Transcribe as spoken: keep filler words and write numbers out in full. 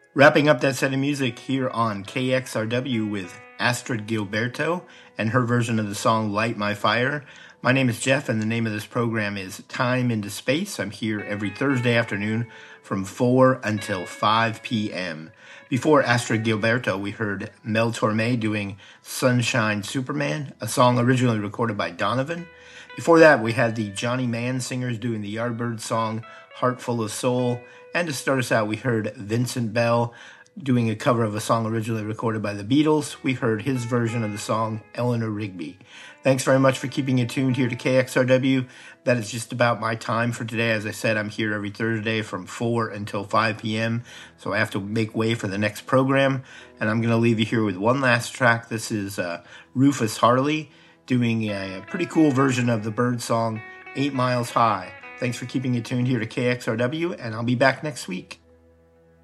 Wrapping up that set of music here on K X R W with Astrid Gilberto and her version of the song Light My Fire. My name is Jeff, and the name of this program is Time into Space. I'm here every Thursday afternoon from four until five p.m. Before Astrid Gilberto, we heard Mel Torme doing Sunshine Superman, a song originally recorded by Donovan. Before that, we had the Johnny Mann Singers doing the Yardbirds song Heart Full of Soul. And to start us out, we heard Vincent Bell doing a cover of a song originally recorded by the Beatles. We heard his version of the song Eleanor Rigby. Thanks very much for keeping it tuned here to K X R W. That is just about my time for today. As I said, I'm here every Thursday from four until five p.m., so I have to make way for the next program. And I'm going to leave you here with one last track. This is uh, Rufus Harley doing a pretty cool version of the Bird song Eight Miles High. Thanks for keeping it tuned here to K X R W, and I'll be back next week.